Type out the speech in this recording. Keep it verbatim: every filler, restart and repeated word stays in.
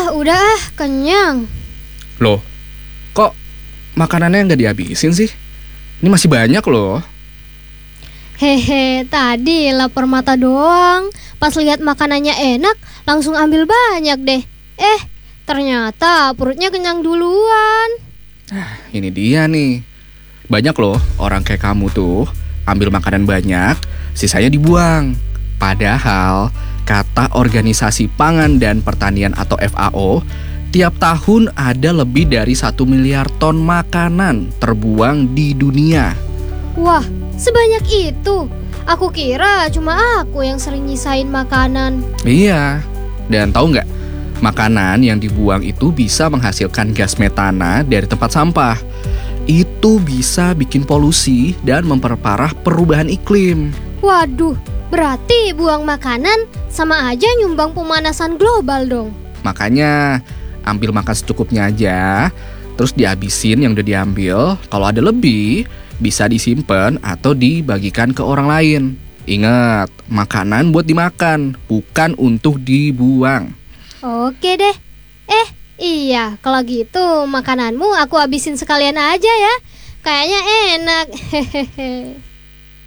Ah, udah ah, kenyang. Loh, kok makanannya nggak dihabisin sih? Ini masih banyak loh. Hehe, tadi lapar mata doang. Pas lihat makanannya enak, langsung ambil banyak deh. Eh, ternyata perutnya kenyang duluan. Ah, ini dia nih. Banyak loh orang kayak kamu tuh ambil makanan banyak, sisanya dibuang. Padahal kata Organisasi Pangan dan Pertanian atau F A O, tiap tahun ada lebih dari satu miliar ton makanan terbuang di dunia. Wah, sebanyak itu. Aku kira cuma aku yang sering nyisain makanan. Iya, dan tahu nggak? Makanan yang dibuang itu bisa menghasilkan gas metana dari tempat sampah. Itu bisa bikin polusi dan memperparah perubahan iklim. Waduh, berarti buang makanan sama aja nyumbang pemanasan global dong. Makanya ambil makan secukupnya aja, terus dihabisin yang udah diambil. Kalau ada lebih, bisa disimpan atau dibagikan ke orang lain. Ingat, makanan buat dimakan, bukan untuk dibuang. Oke deh. Eh, iya, kalau gitu makananmu aku habisin sekalian aja ya. Kayaknya enak. Hehehe.